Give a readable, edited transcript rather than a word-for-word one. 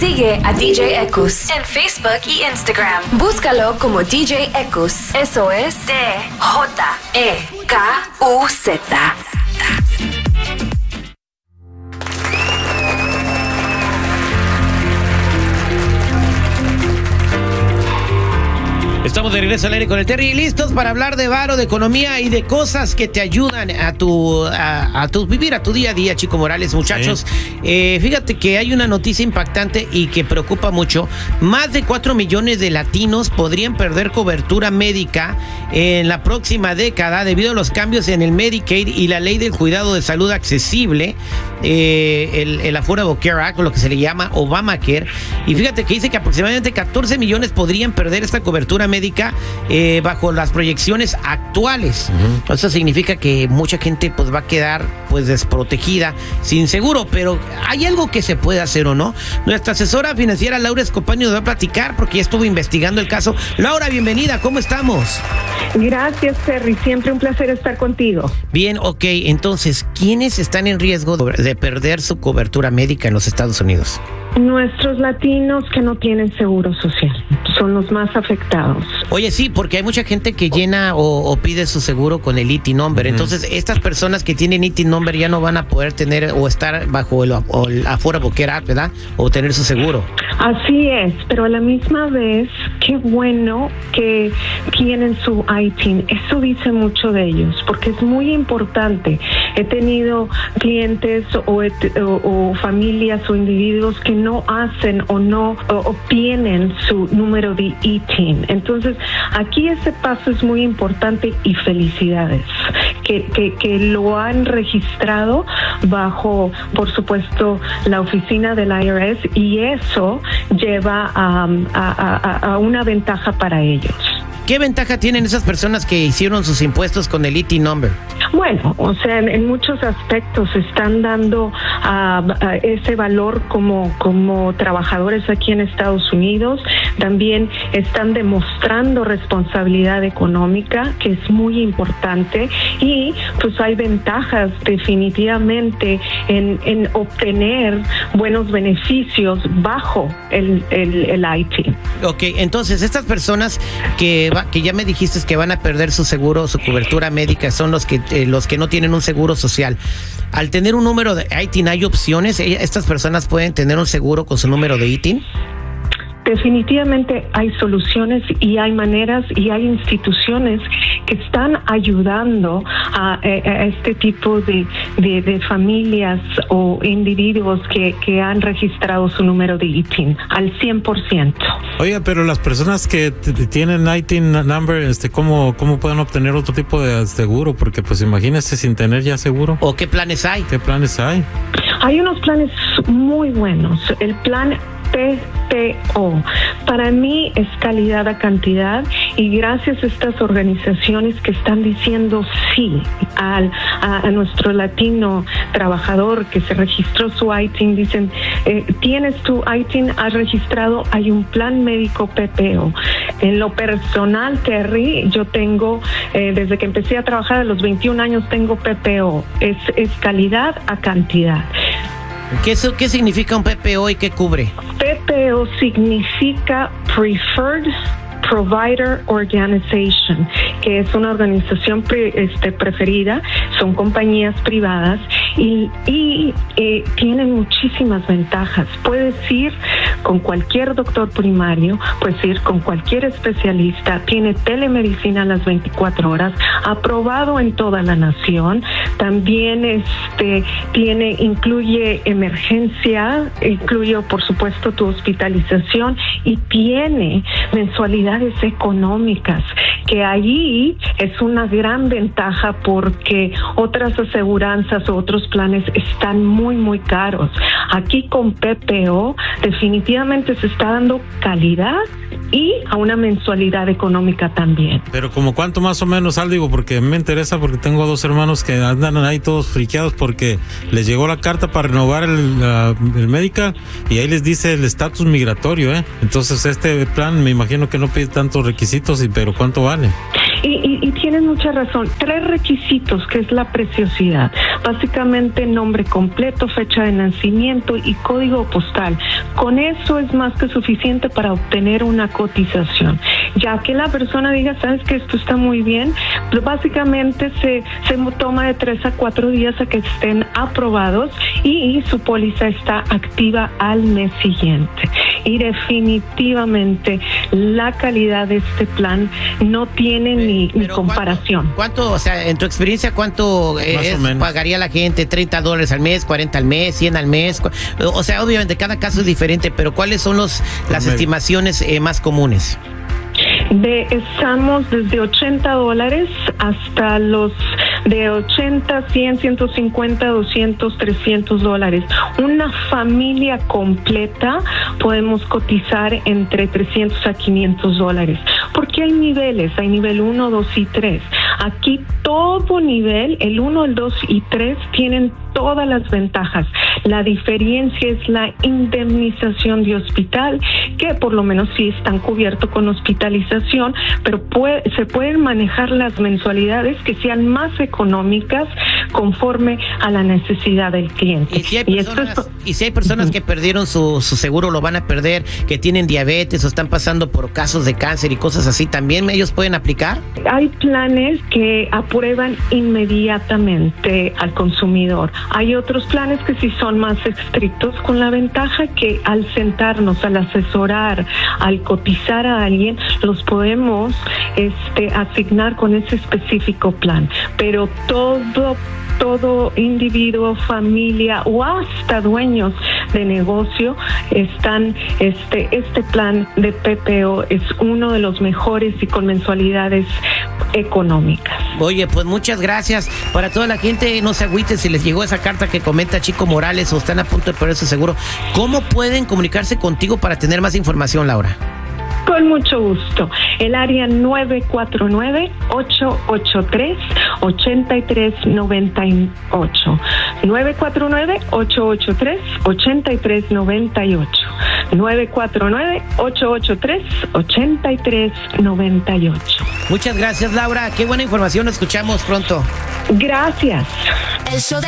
Sigue a DJ Ekus en Facebook y Instagram. Búscalo como DJ Ekus. Eso es DJEKUZ. Estamos de regreso al aire con el Terry, listos para hablar de varo, de economía y de cosas que te ayudan a tu vivir a tu día a día, Chico Morales. Muchachos, fíjate que hay una noticia impactante y que preocupa mucho. Más de 4 millones de latinos podrían perder cobertura médica en la próxima década debido a los cambios en el Medicaid y la ley del cuidado de salud accesible, el Affordable Care Act, o lo que se le llama Obamacare. Y fíjate que dice que aproximadamente 14 millones podrían perder esta cobertura médica bajo las proyecciones actuales. Eso significa que mucha gente pues va a quedar pues desprotegida, sin seguro, pero hay algo que se puede hacer o no. Nuestra asesora financiera Laura Escopaño nos va a platicar porque ya estuvo investigando el caso. Laura, bienvenida, ¿cómo estamos? Gracias, Terry, siempre un placer estar contigo. Bien, ok, entonces, ¿quiénes están en riesgo de perder su cobertura médica en los Estados Unidos? Nuestros latinos que no tienen seguro social son los más afectados. Oye, sí, porque hay mucha gente que llena o pide su seguro con el ITIN number. Entonces, estas personas que tienen ITIN number ya no van a poder tener o estar bajo el Affordable Care Act, ¿verdad? O tener su seguro. Así es, pero a la misma vez, qué bueno que tienen su ITIN. Eso dice mucho de ellos, porque es muy importante. He tenido clientes o familias o individuos que no hacen o no obtienen su número de ITIN. Entonces, aquí ese paso es muy importante y felicidades que lo han registrado bajo, por supuesto, la oficina del IRS, y eso lleva a una ventaja para ellos. ¿Qué ventaja tienen esas personas que hicieron sus impuestos con el ITIN number? Bueno, o sea, en muchos aspectos están dando ese valor como trabajadores aquí en Estados Unidos. También están demostrando responsabilidad económica, que es muy importante, y pues hay ventajas definitivamente en obtener buenos beneficios bajo el ITIN. Ok, entonces estas personas que ya me dijiste que van a perder su seguro, su cobertura médica, son los que no tienen un seguro social. Al tener un número de ITIN, ¿hay opciones? ¿Estas personas pueden tener un seguro con su número de ITIN? Definitivamente hay soluciones y hay maneras y hay instituciones que están ayudando a este tipo de familias o individuos que han registrado su número de ITIN al 100%. Oiga, pero las personas que tienen ITIN number, ¿cómo pueden obtener otro tipo de seguro? Porque pues imagínese sin tener ya seguro. ¿O qué planes hay? ¿Qué planes hay? Hay unos planes muy buenos. El plan PPO. Para mí es calidad a cantidad, y gracias a estas organizaciones que están diciendo sí a nuestro latino trabajador que se registró su ITIN, dicen, tienes tu ITIN, has registrado, hay un plan médico PPO. En lo personal, Terry, yo tengo, desde que empecé a trabajar a los 21 años, tengo PPO. Es calidad a cantidad. ¿Qué significa un PPO y qué cubre? PPO significa Preferred Provider Organization, que es una organización preferida, son compañías privadas y tienen muchísimas ventajas. Puedes ir con cualquier doctor primario, puedes ir con cualquier especialista, tiene telemedicina las 24 horas, aprobado en toda la nación. También incluye emergencia, incluye por supuesto tu hospitalización, y tiene mensualidades económicas, que allí es una gran ventaja porque otras aseguranzas o otros planes están muy, muy caros. Aquí con PPO definitivamente se está dando calidad y a una mensualidad económica también. Pero como cuánto más o menos, digo, porque me interesa, porque tengo 2 hermanos que andan ahí todos friqueados porque les llegó la carta para renovar el medical y ahí les dice el estatus migratorio, Entonces este plan me imagino que no pide tantos requisitos, pero ¿cuánto vale? vale. Y tienes mucha razón. 3 requisitos, que es la preciosidad. Básicamente nombre completo, fecha de nacimiento y código postal. Con eso es más que suficiente para obtener una cotización. Ya que la persona diga, sabes que esto está muy bien, pues básicamente se toma de 3 a 4 días a que estén aprobados y su póliza está activa al mes siguiente. Y definitivamente la calidad de este plan no tiene ni comparación. ¿Cuánto, o sea, en tu experiencia, cuánto pagaría la gente? ¿$30 al mes, 40 al mes, 100 al mes? O sea, obviamente cada caso es diferente, pero ¿cuáles son las estimaciones más comunes? Estamos desde $80 hasta los de 80, 100, 150, 200, $300. Una familia completa podemos cotizar entre $300 a $500. Porque hay niveles, hay nivel 1, 2 y 3. Aquí todo nivel, el 1, el 2 y 3, tienen todas las ventajas. La diferencia es la indemnización de hospital, que por lo menos sí están cubiertos con hospitalización, pero se pueden manejar las mensualidades que sean más económicas conforme a la necesidad del cliente. Y si hay personas que perdieron su seguro, lo van a perder, que tienen diabetes o están pasando por casos de cáncer y cosas así, ¿también ellos pueden aplicar? Hay planes que aprueban inmediatamente al consumidor. Hay otros planes que sí son más estrictos, con la ventaja que al sentarnos, al asesorar, al cotizar a alguien, los podemos asignar con ese específico plan. Pero todo individuo, familia o hasta dueños de negocio están, este plan de PPO es uno de los mejores y con mensualidades económicas. Oye, pues muchas gracias. Para toda la gente, no se agüiten si les llegó esa carta que comenta Chico Morales o están a punto de perder su seguro. ¿Cómo pueden comunicarse contigo para tener más información, Laura? Con mucho gusto. El área 949-883-8398. 949-883-8398. 949-883-8398. Muchas gracias, Laura. Qué buena información. Nos escuchamos pronto. Gracias.